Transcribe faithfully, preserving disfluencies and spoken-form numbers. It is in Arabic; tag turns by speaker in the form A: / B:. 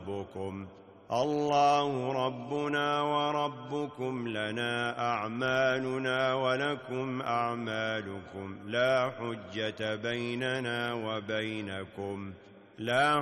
A: ربكم الله ربنا وربكم لنا أعمالنا ولكم أعمالكم لا حجة بيننا وبينكم لا